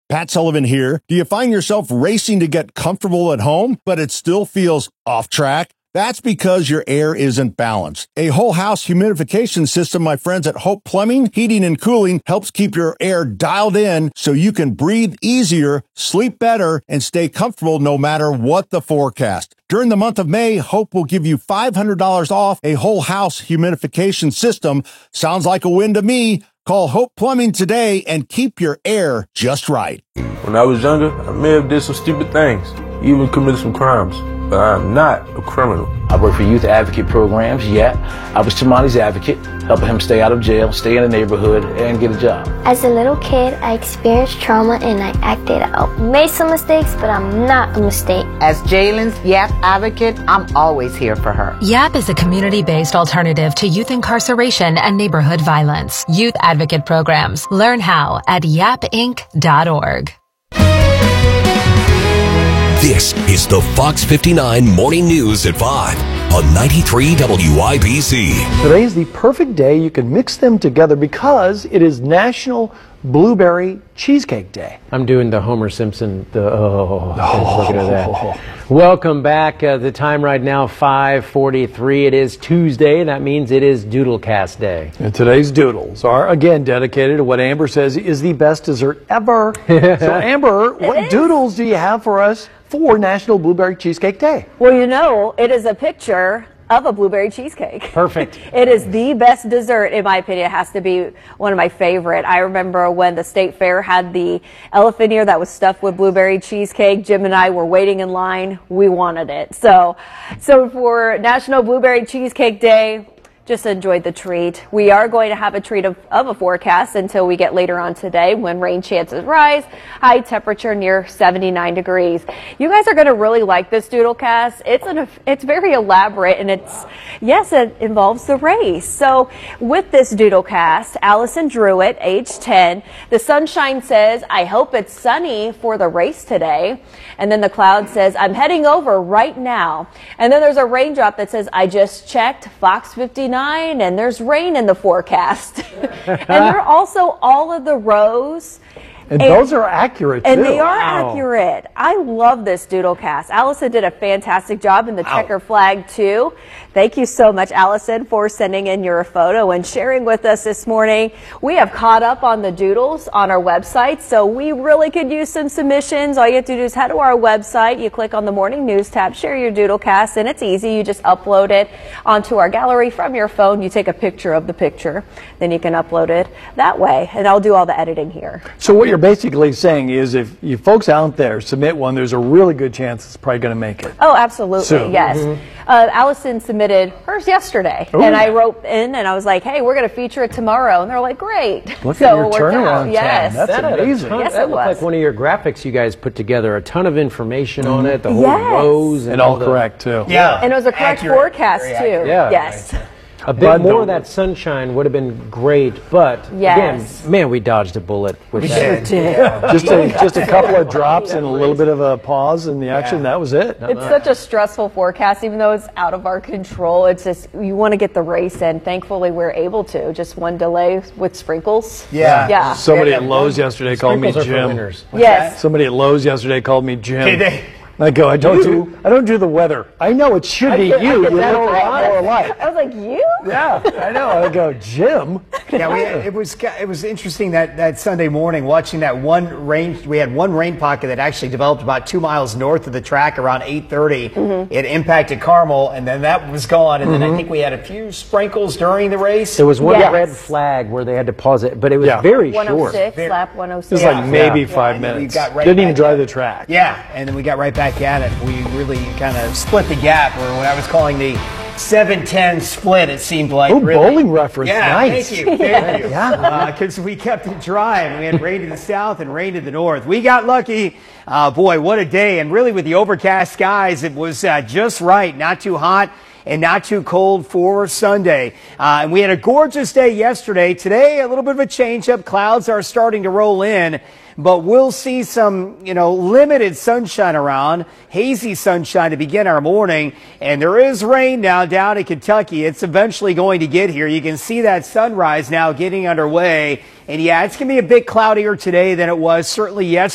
Pat Sullivan here. Do you find yourself racing to get comfortable at home, but it still feels off track? That's because your air isn't balanced. A whole house humidification system, my friends at Hope Plumbing, Heating and Cooling, helps keep your air dialed in so you can breathe easier, sleep better, and stay comfortable no matter what the forecast. During the month of May, Hope will give you $500 off a whole house humidification system. Sounds like a win to me. Call Hope Plumbing today and keep your air just right. When I was younger, I may have did some stupid things, even committed some crimes. But I'm not a criminal. I work for youth advocate programs. Yeah, I was Tamani's advocate, helping him stay out of jail, stay in the neighborhood, and get a job. As a little kid, I experienced trauma and I acted out. Made some mistakes, but I'm not a mistake. As Jalen's YAP advocate, I'm always here for her. YAP is a community-based alternative to youth incarceration and neighborhood violence. Youth advocate programs. Learn how at yapinc.org. This is the Fox 59 Morning News at 5 on 93 WIBC. Today is the perfect day you can mix them together because it is National Blueberry Cheesecake Day. I'm doing the Homer Simpson. Look at that. Welcome back. The time right now, 5:43. It is Tuesday. That means it is Doodlecast Day. And today's doodles are, again, dedicated to what Amber says is the best dessert ever. So, Amber, what doodles do you have for us for National Blueberry Cheesecake Day? Well, you know, it is a picture of a blueberry cheesecake. Perfect. It is the best dessert, in my opinion. It has to be one of my favorite. I remember when the state fair had the elephant ear that was stuffed with blueberry cheesecake. Jim and I were waiting in line. We wanted it. So for National Blueberry Cheesecake Day, just enjoyed the treat. We are going to have a treat of a forecast until we get later on today when rain chances rise. High temperature near 79 degrees. You guys are going to really like this Doodlecast. It's very elaborate and it involves the race. So with this Doodlecast, Allison Druitt, age 10, the sunshine says, I hope it's sunny for the race today. And then the cloud says, I'm heading over right now. And then there's a raindrop that says, I just checked Fox 59. And there's rain in the forecast. And there are also all of the rows. And those are accurate, too. And they are accurate. I love this Doodlecast. Allison did a fantastic job in the checker flag, too. Thank you so much, Allison, for sending in your photo and sharing with us this morning. We have caught up on the doodles on our website, so we really could use some submissions. All you have to do is head to our website. You click on the Morning News tab, share your Doodlecast, and it's easy. You just upload it onto our gallery from your phone. You take a picture of the picture. Then you can upload it that way, and I'll do all the editing here. So what you're basically saying is if you folks out there submit one, there's a really good chance it's probably going to make it. Oh, absolutely. Soon. Yes. Allison submitted hers yesterday. Ooh. And I wrote in and I was like, hey, we're going to feature it tomorrow. And they're like, great. Look at your turnaround time. Yes. That's amazing. Yes, that it looked was. like one of your graphics you guys put together. A ton of information on it, the whole rows. And all correct, too. Yeah. And it was a correct forecast, too. Yeah. Yes. A bit more of that sunshine would have been great, but again, man, we dodged a bullet with that. Just a couple of drops and a little bit of a pause in the action. That was it. It's such a stressful forecast, even though it's out of our control. It's just, you want to get the race in. Thankfully, we're able to. Just one delay with sprinkles. Yeah. Somebody at Lowe's yesterday called me Jim. Yes. Somebody at Lowe's yesterday called me Jim. I go, I don't do the weather. I know it should be you. You look more alike. I was like, you? Yeah, I know. I go, Jim. Yeah, it was interesting that Sunday morning watching that one rain. We had one rain pocket that actually developed about 2 miles north of the track around 8:30. Mm-hmm. It impacted Carmel, and then that was gone. And then I think we had a few sprinkles during the race. There was one red flag where they had to pause it, but it was very short. 106, lap 106. It was like maybe 5 minutes. Didn't even drive the track. Yeah, and then we got right back at it. We really kind of split the gap, or what I was calling the 7-10 split, it seemed like. Oh, really. Bowling reference. Yeah, nice. Thank you. Because we kept it dry, and we had rain to the south and rain to the north. We got lucky. Boy, what a day. And really with the overcast skies, it was just right. Not too hot and not too cold for Sunday. And we had a gorgeous day yesterday. Today, a little bit of a change-up. Clouds are starting to roll in. But we'll see some, limited sunshine around, hazy sunshine to begin our morning. And there is rain now down in Kentucky. It's eventually going to get here. You can see that sunrise now getting underway. And yeah, it's going to be a bit cloudier today than it was certainly yesterday.